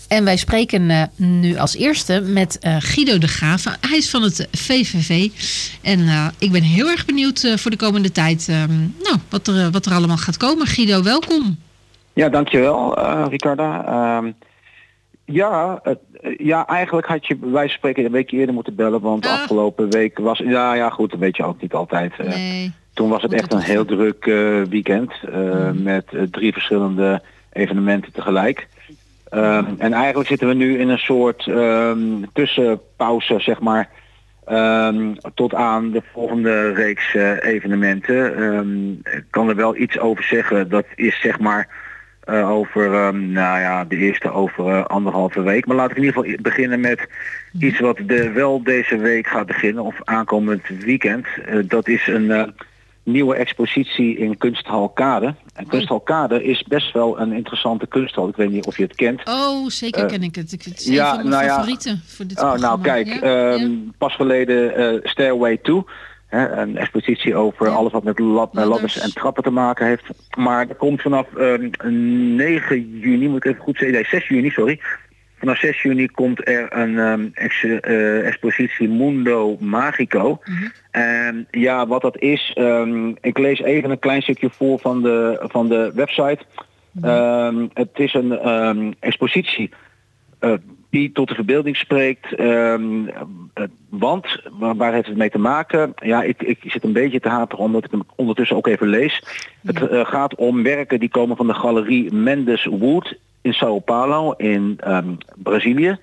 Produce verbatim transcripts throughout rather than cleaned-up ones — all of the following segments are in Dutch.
En wij spreken uh, nu als eerste met uh, Guido de Graaf. Hij is van het V V V. En uh, ik ben heel erg benieuwd uh, voor de komende tijd uh, nou, wat, er, uh, wat er allemaal gaat komen. Guido, welkom. Ja, dankjewel uh, Ricarda. Uh, ja, uh, ja, eigenlijk had je bij wijze van spreken een week eerder moeten bellen. Want de uh. afgelopen week was... Ja, ja, goed, dat weet je ook niet altijd. Uh, nee. Toen was het echt een heel druk uh, weekend. Uh, mm. Met uh, drie verschillende evenementen tegelijk. Um, en eigenlijk zitten we nu in een soort um, tussenpauze, zeg maar, um, tot aan de volgende reeks uh, evenementen. Um, ik kan er wel iets over zeggen. Dat is zeg maar uh, over, um, nou ja, de eerste over uh, anderhalve week. Maar laat ik in ieder geval beginnen met iets wat de, wel deze week gaat beginnen, of aankomend weekend. Uh, dat is een... Uh, nieuwe expositie in Kunsthal Kade. En Kunsthal Kade is best wel een interessante kunsthal. Ik weet niet of je het kent. Oh, zeker uh, ken ik het. Ik, het is ja, een van mijn nou favorieten ja, voor dit oh, programma. Nou kijk, ja? Um, ja? pas geleden uh, Stairway to. Hè, een expositie over ja. alles wat met lab, ladders en trappen te maken heeft. Maar er komt vanaf um, negen juni, moet ik even goed zeggen, nee, zes juni, sorry. Vanaf zes juni komt er een um, ex, uh, expositie Mundo Magico. Mm-hmm. En ja, wat dat is, um, ik lees even een klein stukje voor van de, van de website. Mm-hmm. Um, het is een um, expositie uh, die tot de verbeelding spreekt. Um, uh, want, waar, waar heeft het mee te maken? Ja, ik, ik zit een beetje te haperen omdat ik hem ondertussen ook even lees. Ja. Het uh, gaat om werken die komen van de galerie Mendes Wood in Sao Paulo in um, Brazilië.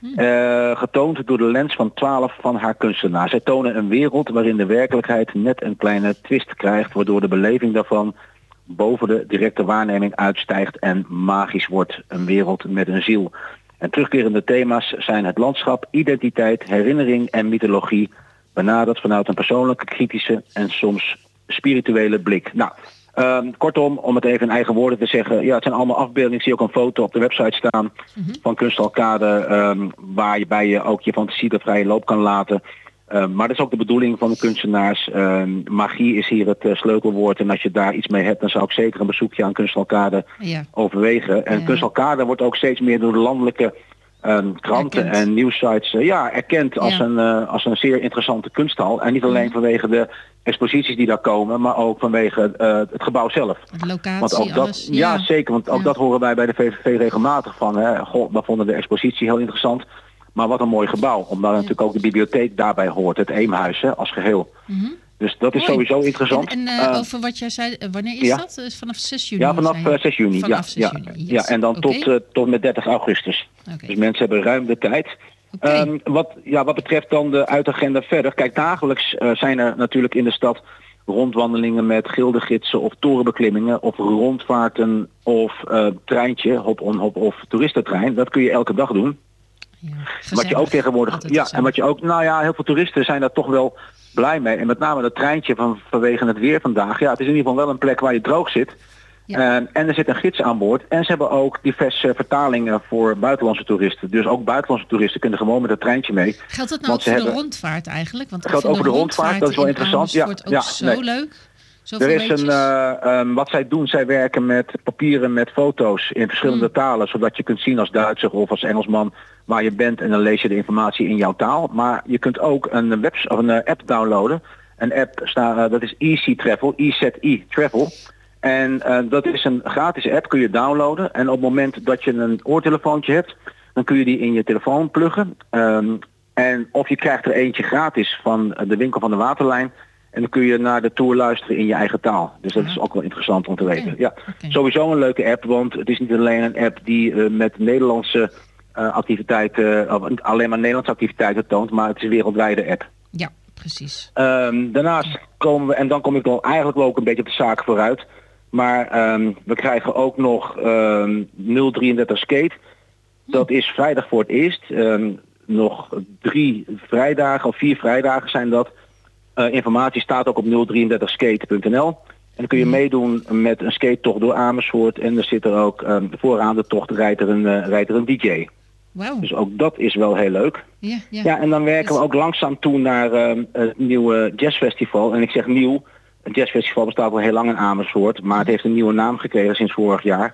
Uh, getoond door de lens van twaalf van haar kunstenaars. Zij tonen een wereld waarin de werkelijkheid net een kleine twist krijgt, waardoor de beleving daarvan boven de directe waarneming uitstijgt en magisch wordt. Een wereld met een ziel. En terugkerende thema's zijn het landschap, identiteit, herinnering en mythologie, benaderd vanuit een persoonlijke, kritische en soms spirituele blik. Nou, Um, kortom, om het even in eigen woorden te zeggen, ja, het zijn allemaal afbeeldingen. Ik zie ook een foto op de website staan mm-hmm. van Kunsthal Kade, um, waarbij je ook je fantasie de vrije loop kan laten. Um, maar dat is ook de bedoeling van de kunstenaars. Um, magie is hier het uh, sleutelwoord. En als je daar iets mee hebt, dan zou ik zeker een bezoekje aan Kunsthal Kade ja. overwegen. En ja. Kunsthal Kade wordt ook steeds meer door de landelijke um, kranten erkend. en nieuwsites uh, ja, erkend als, ja. een, uh, als een zeer interessante kunsthal. En niet alleen mm-hmm. vanwege de exposities die daar komen, maar ook vanwege uh, het gebouw zelf. De locatie, want ook dat, alles. Ja, ja, zeker, want ook ja. dat horen wij bij de V V V regelmatig van. Hè. Goh, we vonden de expositie heel interessant, maar wat een mooi gebouw. Omdat ja. natuurlijk ook de bibliotheek daarbij hoort, het Eemhuis hè, als geheel. Mm-hmm. Dus dat is mooi. Sowieso interessant. En, en uh, uh, over wat jij zei, wanneer is ja. dat? Vanaf zes juni? Ja, vanaf uh, zes juni. Vanaf ja, zes juni. Ja, yes. ja, en dan okay. tot, uh, tot met dertig augustus. Okay. Dus mensen hebben ruim de tijd. Okay. Um, wat, ja, wat betreft dan de uitagenda verder. Kijk, dagelijks uh, zijn er natuurlijk in de stad rondwandelingen met gildegidsen of torenbeklimmingen of rondvaarten of uh, treintje, hop-on, hop-off toeristentrein. Dat kun je elke dag doen. Ja, wat je ook tegenwoordig, ja, en wat je ook, nou ja, heel veel toeristen zijn daar toch wel blij mee. En met name dat treintje van, vanwege het weer vandaag. Ja, het is in ieder geval wel een plek waar je droog zit. Ja. Uh, en er zit een gids aan boord. En ze hebben ook diverse vertalingen voor buitenlandse toeristen. Dus ook buitenlandse toeristen kunnen gewoon met het treintje mee. Geldt dat nou ook voor hebben... de rondvaart eigenlijk? Want geldt ook voor de rondvaart, rondvaart, dat is wel interessant. Ja, ook ja, zo nee. leuk. Er is een, uh, um, wat zij doen, zij werken met papieren met foto's in verschillende mm. talen. Zodat je kunt zien als Duitser of als Engelsman waar je bent. En dan lees je de informatie in jouw taal. Maar je kunt ook een, web, of een uh, app downloaden. Een app, sta, uh, dat is Easy Travel, E Z I Travel. En uh, dat is een gratis app, kun je downloaden. En op het moment dat je een oortelefoontje hebt, dan kun je die in je telefoon pluggen. Um, en of je krijgt er eentje gratis van de winkel van de Waterlijn. En dan kun je naar de tour luisteren in je eigen taal. Dus dat ja. is ook wel interessant om te weten. Okay. Ja, okay. Sowieso een leuke app, want het is niet alleen een app die uh, met Nederlandse uh, activiteiten, uh, alleen maar Nederlandse activiteiten toont, maar het is een wereldwijde app. Ja, precies. Um, daarnaast komen we, en dan kom ik dan eigenlijk ook een beetje op de zaken vooruit. Maar um, we krijgen ook nog um, nul drieëndertig Skate. Dat is vrijdag voor het eerst. Um, nog drie vrijdagen of vier vrijdagen zijn dat. Uh, informatie staat ook op nul drieëndertig skate punt n l. En dan kun je meedoen met een skatetocht door Amersfoort. En er zit er ook um, vooraan de tocht rijdt er een, uh, rijdt er een D J. Wow. Dus ook dat is wel heel leuk. Ja, ja. ja en dan werken we ook langzaam toe naar um, het nieuwe jazzfestival. En ik zeg nieuw. Het jazzfestival bestaat al heel lang in Amersfoort. Maar het heeft een nieuwe naam gekregen sinds vorig jaar.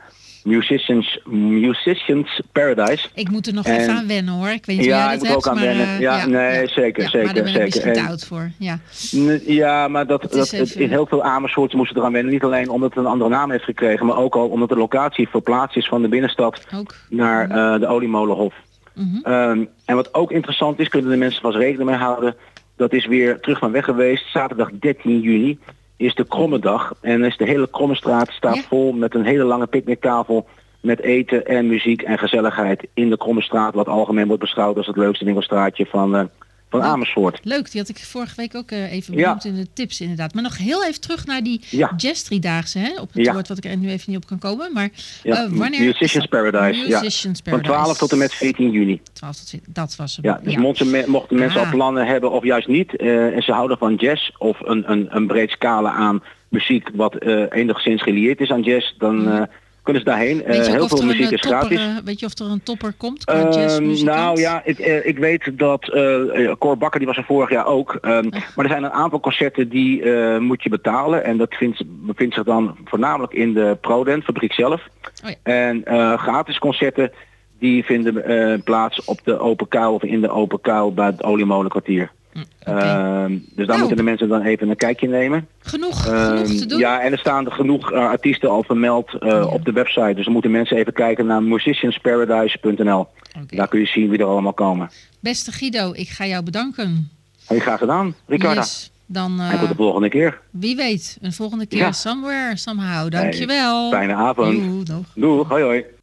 Musicians, Musicians Paradise. Ik moet er nog en, even aan wennen hoor. Ik weet niet ja, hoe jij dat hebt, ook aan maar... wennen. Uh, ja, ja, nee, ja. zeker, ja, zeker. Maar daar ben ik zeker. misschien te en, oud voor, ja. Ja, maar dat, dat, even... in heel veel Amersfoorten moesten eraan wennen. Niet alleen omdat het een andere naam heeft gekregen, maar ook al omdat de locatie verplaatst is van de binnenstad ook. naar uh, de Oliemolenhof. Mm-hmm. Um, en wat ook interessant is, kunnen de mensen vast rekening mee houden. Dat is weer terug van weg geweest. Zaterdag dertien juni is de Krommedag. En is de hele Krommestraat staat ja. vol met een hele lange picknicktafel. Met eten en muziek en gezelligheid in de Krommestraat. Wat algemeen wordt beschouwd als het leukste winkelstraatje van, uh, van leuk. Amersfoort. Leuk, die had ik vorige week ook uh, even benoemd ja. in de tips inderdaad. Maar nog heel even terug naar die ja. jazz-driedaagse. Hè? Op het ja. woord wat ik er nu even niet op kan komen. Maar ja. uh, wanneer... Musicians Paradise. Musicians ja. Paradise. Van twaalf tot en met veertien juni. twaalf tot veertien, dat was hem. Ja, dus ja. mochten, mochten mensen ah. al plannen hebben of juist niet. Uh, en ze houden van jazz of een, een, een breed scala aan muziek wat uh, enigszins gelieerd is aan jazz. Dan... Uh, kunnen ze daarheen. Uh, heel veel muziek is topper, gratis. Uh, weet je of er een topper komt qua uh, jazzmuzikant? Nou ja, ik, uh, ik weet dat uh, Cor Bakker, die was er vorig jaar ook. Um, uh. Maar er zijn een aantal concerten die uh, moet je betalen. En dat vindt, bevindt zich dan voornamelijk in de Prodent fabriek zelf. Oh ja. En uh, gratis concerten die vinden uh, plaats op de open kuil of in de open kuil bij het Oliemolenkwartier. Okay. Uh, dus daar nou. moeten de mensen dan even een kijkje nemen. Genoeg, uh, genoeg te doen. Ja, en er staan er genoeg uh, artiesten al vermeld uh, ja. op de website. Dus dan moeten mensen even kijken naar musicians paradise punt n l. Okay. Daar kun je zien wie er allemaal komen. Beste Guido, ik ga jou bedanken. Heb je graag gedaan, Ricarda. Yes, dan, uh, en tot de volgende keer. Wie weet, een volgende keer ja. somewhere, somehow. Dankjewel. Hey, fijne avond. Doeg. Doeg, hoi hoi.